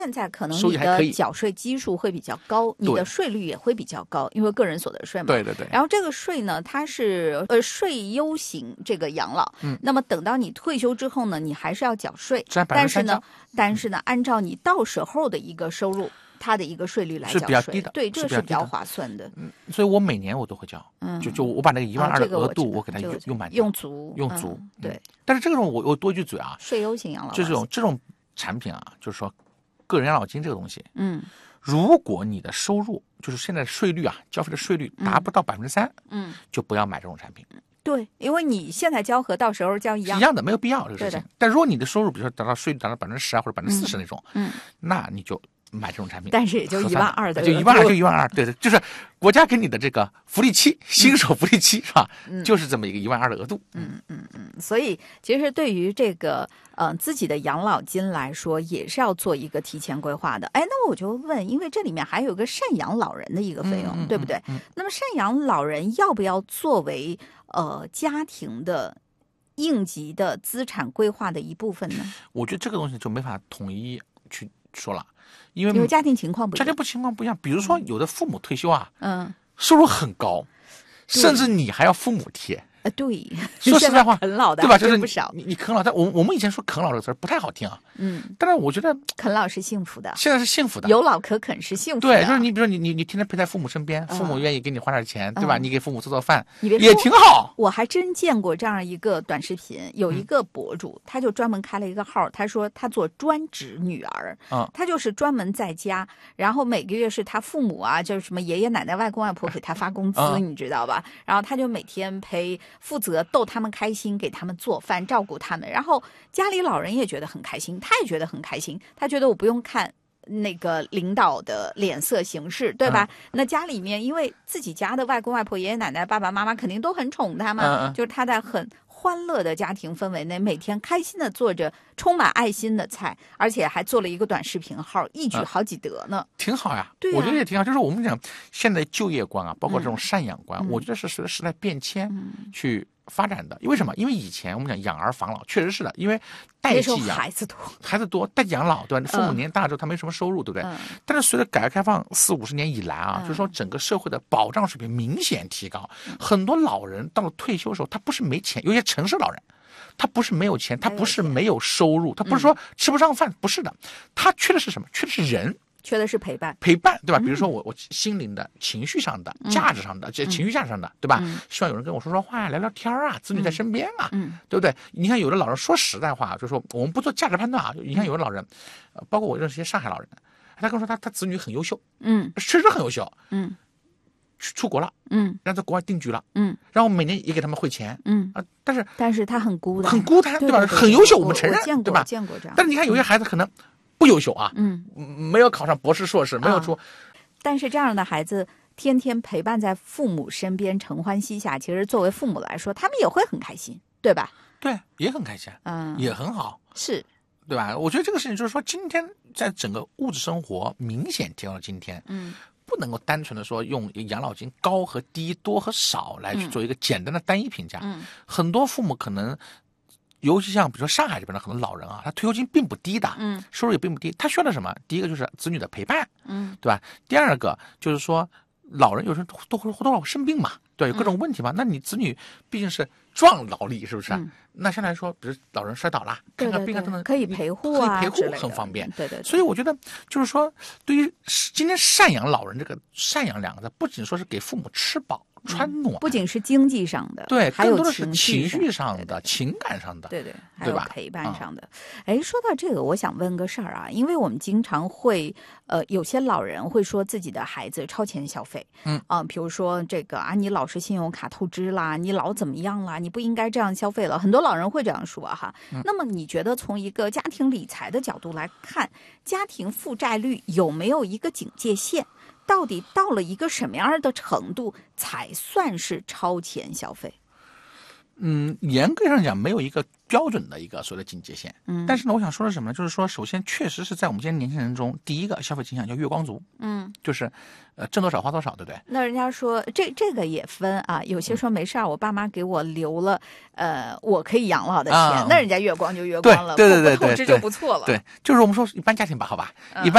现在可能你的缴税基数会比较高，你的税率也会比较高，因为个人所得税嘛。 对对对。 然后这个税呢，它是税优型这个养老，那么等到你退休之后呢，你还是要缴税，但是呢，按照你到时候的一个收入，它的一个税率来缴税是比较低的， 对，这是比较划算的。 所以我每年我都会交，就我把那个12000的额度我给它用满， 用足。对。 但是这种我多一句嘴啊， 税优型养老， 就这种产品啊，就是说个人养老金这个东西，如果你的收入就是现在税率啊，交费的税率达不到3%，就不要买这种产品。 对，因为你现在交和到时候交一样的，没有必要这个事情。但如果你的收入比如说税率达到10%啊或者40%那种，那你就买这种产品， 但是也就12000的， 就12000，对的，就是国家给你的这个福利期，新手福利期是吧？就是这么一个12000的额度。 所以其实对于这个自己的养老金来说，也是要做一个提前规划的。哎，那我就问，因为这里面还有个赡养老人的一个费用，对不对？那么赡养老人要不要作为家庭的应急的资产规划的一部分呢？ 我觉得这个东西就没法统一去说了，因为家庭情况不一样。 情况不一样，比如说有的父母退休啊，收入很高，甚至你还要父母贴。 对， 说实在话， 啃老的对吧？就是不少。 你啃老，但我们以前说啃老这个词不太好听啊。但是我觉得啃老是幸福的， 现在是幸福的， 有老可啃是幸福的。 对，就是你比如说你天天陪在父母身边，父母愿意给你花点钱，对吧？你给父母做饭也挺好。 我还真见过这样一个短视频，有一个博主，他就专门开了一个号，他说他做专职女儿，他就是专门在家，然后每个月是他父母啊，就是什么爷爷奶奶、外公外婆给他发工资，你知道吧？然后他就每天负责逗他们开心，给他们做饭，照顾他们，然后家里老人也觉得很开心，他也觉得很开心，他觉得我不用看那个领导的脸色行事，对吧？那家里面因为自己家的外公外婆、爷爷奶奶、爸爸妈妈肯定都很宠他嘛，就是他在很欢乐的家庭氛围内，每天开心的做着充满爱心的菜，而且还做了一个短视频号，一举好几得呢， 挺好呀。 对啊， 我觉得也挺好。就是我们讲现在就业观啊，包括这种赡养观，我觉得是随着时代变迁去发展的。因为什么？因为以前我们讲养儿防老，确实是的，因为代际养孩子多， 代际养老，对吧？父母年大了之后他没什么收入，对不对？但是随着改革开放40-50年以来啊，就是说整个社会的保障水平明显提高，很多老人到了退休的时候，他不是没钱，有些城市老人他不是没有钱，他不是没有收入，他不是说吃不上饭，不是的，他缺的是什么？缺的是人。 缺的是陪伴， 对吧？比如说我心灵的、情绪上的、价值上的，这情绪价值上的，对吧？希望有人跟我说说话呀，聊聊天啊，子女在身边啊，对不对？你看有的老人说实在话，就是说我们不做价值判断啊。你看有的老人，包括我认识一些上海老人，他跟我说他子女很优秀，确实很优秀，出国了，让在国外定居了，然后每年也给他们汇钱，但是他很孤单， 对吧？很优秀，我们承认，对吧？ 见过这样。 但是你看有些孩子可能不优秀啊，没有考上博士硕士，没有出。 但是这样的孩子天天陪伴在父母身边，承欢膝下，其实作为父母来说，他们也会很开心，对吧？ 对，也很开心，也很好， 是， 对吧？我觉得这个事情就是说，今天在整个物质生活明显提高了，今天，不能够单纯的说用养老金高和低、多和少来去做一个简单的单一评价。很多父母可能。尤其像比如说上海这边的很多老人啊，他退休金并不低的，收入也并不低，他需要的什么？第一个就是子女的陪伴，对吧？第二个就是说，老人有时候都会或多或少生病嘛，对，有各种问题嘛。那你子女毕竟是壮劳力，是不是？那相对来说，比如老人摔倒了，看看病啊等等， 可以陪护啊， 可以陪护很方便。 对。 所以我觉得就是说，对于今天赡养老人这个赡养两个字，不仅说是给父母吃饱。穿暖不仅是经济上的， 对， 还有更多的是情绪上的、情感上的， 对，还有陪伴上的。哎，说到这个，我想问个事儿啊，因为我们经常会，有些老人会说自己的孩子超前消费，比如说这个啊，你老是信用卡透支啦，你老怎么样啦，你不应该这样消费了。很多老人会这样说哈。那么你觉得从一个家庭理财的角度来看，家庭负债率有没有一个警戒线？到底到了一个什么样的程度才算是超前消费？ 严格上讲没有一个标准的一个所谓的警戒线。但是呢，我想说的是什么呢？就是说，首先确实是在我们今天年轻人中，第一个消费倾向叫月光族，就是挣多少花多少，对不对？ 那人家说这个也分啊，有些说没事儿，我爸妈给我留了我可以养老的钱，那人家月光就月光了， 对， 不透支就不错了。 对，就是我们说一般家庭吧，好吧，一般